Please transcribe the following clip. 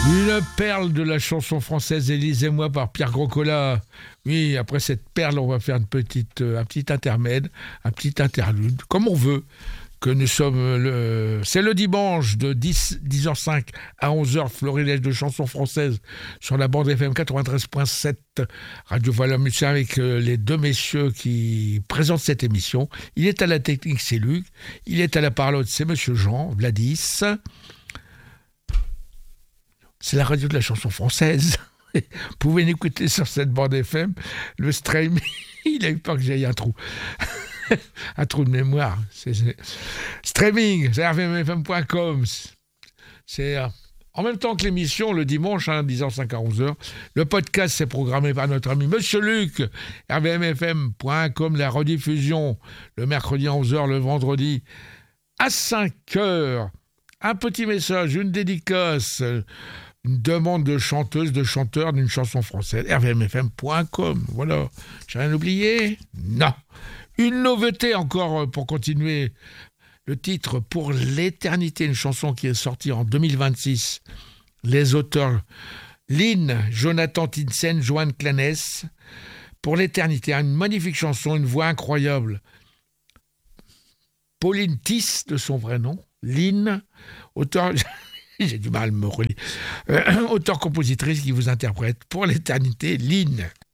Une perle de la chanson française, Élise et moi, par Pierre Groscola. Oui, après cette perle, on va faire un petit intermède, un petit interlude, comme on veut. Que nous sommes c'est le dimanche de 10h05 à 11h, florilège de chansons françaises sur la bande FM 93.7 Radio Valais-Mucin avec les deux messieurs qui présentent cette émission. Il est à la technique, c'est Luc. Il est à la parlotte, c'est Monsieur Jean Vladis. C'est la radio de la chanson française. Vous pouvez l'écouter sur cette bande FM. Le stream, il a eu peur que j'aille un trou. Un trou de mémoire. Streaming, c'est rvmfm.com. C'est en même temps que l'émission, le dimanche, 10h05 à 11h. Le podcast, c'est programmé par notre ami Monsieur Luc, rvmfm.com. La rediffusion, le mercredi à 11h, le vendredi à 5h. Un petit message, une dédicace, une demande de chanteuse, de chanteur d'une chanson française. rvmfm.com. Voilà. J'ai rien oublié? Non. Une nouveauté encore pour continuer. Le titre Pour l'éternité, une chanson qui est sortie en 2026. Les auteurs Lynn, Jonathan Tinsen, Joanne Clanes. Pour l'éternité, une magnifique chanson, une voix incroyable. Pauline Tiss, de son vrai nom. Lynn, auteur... J'ai du mal à me relire. Auteur-compositrice qui vous interprète Pour l'éternité, Lynn.